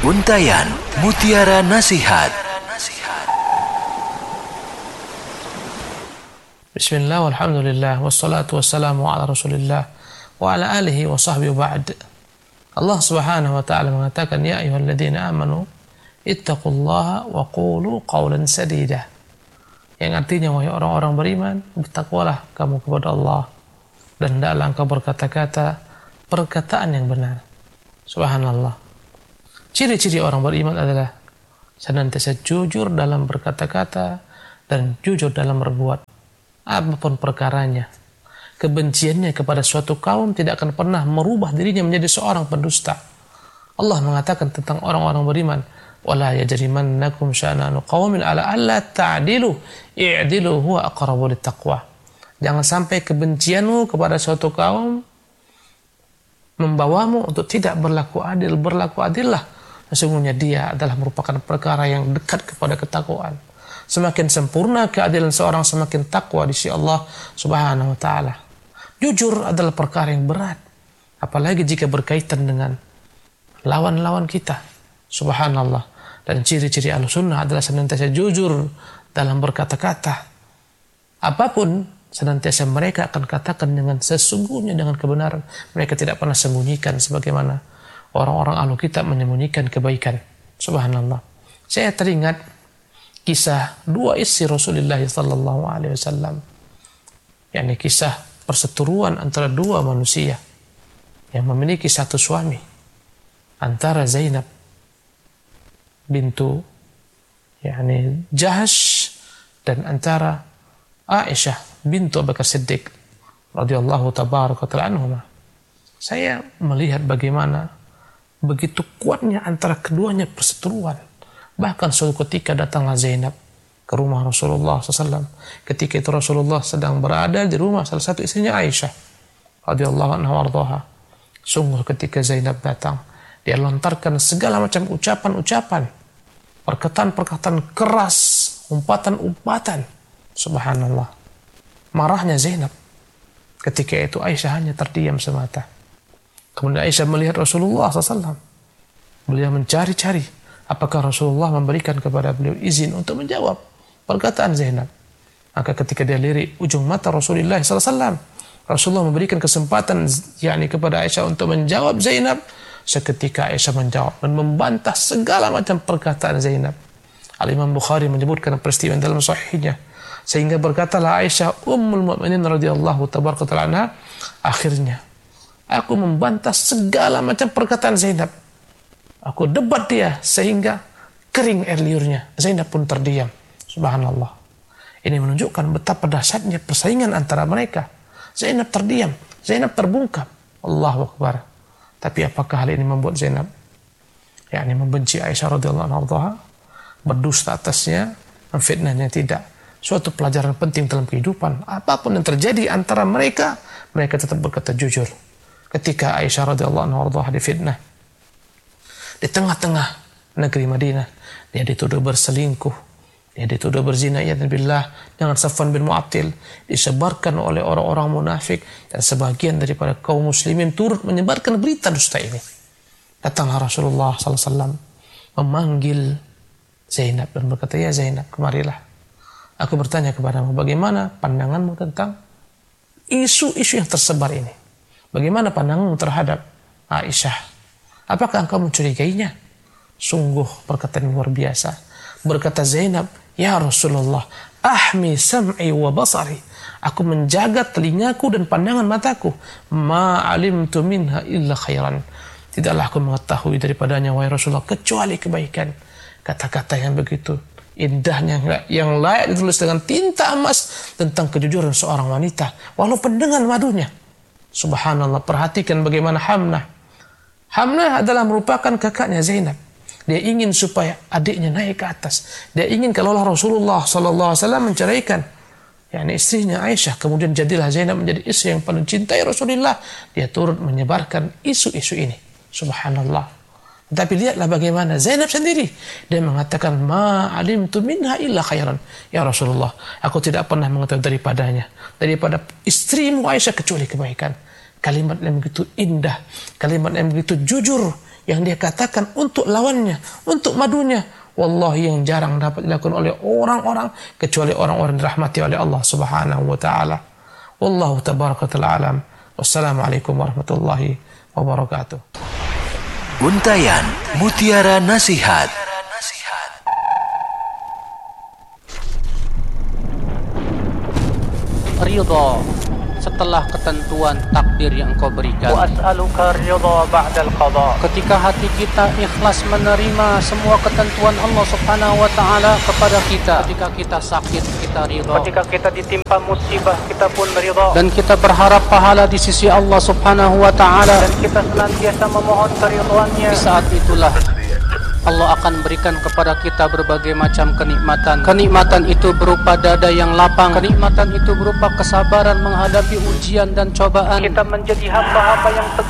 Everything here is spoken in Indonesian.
Untayan Mutiara Nasihat. Bismillah, walhamdulillah, wassalatu wassalamu ala rasulillah wa ala alihi wa sahbihi wa ba'd. Allah subhanahu wa ta'ala mengatakan, ya ayyuhalladzina amanu ittaqullaha wa qulu qawlan sadida. Yang artinya, wahai orang-orang beriman, bertakwalah kamu kepada Allah dan hendaklah engkau berkata-kata perkataan yang benar. Subhanallah. Ciri-ciri orang beriman adalah senantiasa jujur dalam berkata-kata dan jujur dalam berbuat, apapun perkaranya. Kebenciannya kepada suatu kaum tidak akan pernah merubah dirinya menjadi seorang pendusta. Allah mengatakan tentang orang-orang beriman, wala yajrimannakum syana'anu qaumin ala alla ta'dilu i'dilu huwa aqrabu littaqwa. Jangan sampai kebencianmu kepada suatu kaum membawamu untuk tidak berlaku adil. Berlaku adillah, sesungguhnya dia adalah merupakan perkara yang dekat kepada ketakwaan. Semakin sempurna keadilan seorang, semakin takwa di sisi Allah Subhanahu wa taala. Jujur adalah perkara yang berat, apalagi jika berkaitan dengan lawan-lawan kita. Subhanallah. Dan ciri-ciri Ahlussunnah adalah senantiasa jujur dalam berkata-kata. Apapun senantiasa mereka akan katakan dengan sesungguhnya, dengan kebenaran. Mereka tidak pernah sembunyikan sebagaimana orang-orang ahlu kitab menyembunyikan kebaikan. Subhanallah. Saya teringat kisah dua istri Rasulullah sallallahu alaihi wasallam. yakni kisah perseteruan antara dua manusia yang memiliki satu suami, antara Zainab bintu Jahash dan antara Aisyah bintu Abu Bakar Siddiq radhiyallahu tabaraka ta'ala anhuma. Saya melihat bagaimana begitu kuatnya antara keduanya perseteruan. Bahkan suatu ketika datanglah Zainab ke rumah Rasulullah SAW. Ketika itu Rasulullah sedang berada di rumah salah satu istrinya Aisyah radhiyallahu anha warḍaha. Sungguh ketika Zainab datang, dia lontarkan segala macam ucapan-ucapan, perkataan-perkataan keras, umpatan-umpatan. Subhanallah. Marahnya Zainab. Ketika itu Aisyah hanya terdiam semata. Kemudian Aisyah melihat Rasulullah SAW. Beliau mencari-cari apakah Rasulullah memberikan kepada beliau izin untuk menjawab perkataan Zainab. Maka ketika dia lirik ujung mata Rasulullah SAW, Rasulullah memberikan kesempatan kepada Aisyah untuk menjawab Zainab. Seketika Aisyah menjawab dan membantah segala macam perkataan Zainab. Al-Imam Bukhari menyebutkan peristiwa dalam sahihnya, sehingga berkatalah Aisyah Ummul Mukminin radhiyallahu tabaraka ta'ala anha, akhirnya aku membantah segala macam perkataan Zainab. Aku debat dia sehingga kering air liurnya. Zainab pun terdiam. Subhanallah. Ini menunjukkan betapa dahsyatnya persaingan antara mereka. Zainab terdiam, Zainab terbungkam. Allahu Akbar. Tapi apakah hal ini membuat Zainab membenci Aisyah radhiyallahu anha, berdusta atasnya, memfitnahnya? Tidak. Suatu pelajaran penting dalam kehidupan. Apapun yang terjadi antara mereka, mereka tetap berkata jujur. Ketika Aisyah radhiyallahu anha difitnah di tengah-tengah negeri Madinah, dia dituduh berselingkuh, dia dituduh berzina billah dengan Safwan bin Mu'attil, disebarkan oleh orang-orang munafik, dan sebagian daripada kaum muslimin turut menyebarkan berita dusta ini. Datanglah Rasulullah SAW memanggil Zainab dan berkata, ya Zainab, kemarilah. Aku bertanya kepadamu, bagaimana pandanganmu tentang isu-isu yang tersebar ini? Bagaimana pandanganmu terhadap Aisyah? Apakah engkau mencurigainya? Sungguh perkataan luar biasa. Berkata Zainab, ya Rasulullah, ahmi sam'i wa basari. Aku menjaga telingaku dan pandangan mataku. Ma alimtu minha illa khairan. Tidaklah aku mengetahui daripadanya, wahai Rasulullah, kecuali kebaikan. Kata-kata yang begitu indahnya, yang layak ditulis dengan tinta emas tentang kejujuran seorang wanita, walaupun dengan madunya. Subhanallah. Perhatikan bagaimana Hamnah adalah merupakan kakaknya Zainab. Dia ingin supaya adiknya naik ke atas. Dia ingin kalaulah Rasulullah SAW menceraikan istrinya Aisyah, kemudian jadilah Zainab menjadi istri yang paling cintai Rasulullah, dia turut menyebarkan isu-isu ini. Subhanallah. Tapi lihatlah bagaimana Zainab sendiri. Dia mengatakan, ma alimtu minha illa khairan. Ya Rasulullah, aku tidak pernah mengetahui daripada istrimu Aisyah kecuali kebaikan. Kalimat yang begitu indah, kalimat yang begitu jujur, yang dia katakan untuk lawannya, untuk madunya, wallahi yang jarang dapat dilakukan oleh orang-orang kecuali orang-orang dirahmati oleh Allah Subhanahu wa taala. Wallahu tabaraka ta'ala alam. Wassalamualaikum warahmatullahi wabarakatuh. Untayan Mutiara Nasihat. Ridha setelah ketentuan takdir yang Engkau berikan. As'aluka ridha ba'dal qada. Ketika hati kita ikhlas menerima semua ketentuan Allah Subhanahu wa taala kepada kita. Ketika kita sakit, kita ridha. Ketika kita ditimpa musibah, kita pun ridha. Dan kita berharap pahala di sisi Allah Subhanahu wa taala. Dan kita senantiasa memohon keridhaannya. Di saat itulah Allah akan berikan kepada kita berbagai macam kenikmatan. Kenikmatan itu berupa dada yang lapang. Kenikmatan itu berupa kesabaran menghadapi ujian dan cobaan. Kita menjadi hamba-hamba yang